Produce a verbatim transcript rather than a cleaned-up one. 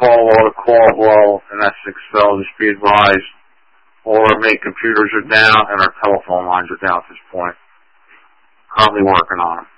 call log to Caldwell and Essex, so just be advised. All our main computers are down and our telephone lines are down at this point. Currently working on them.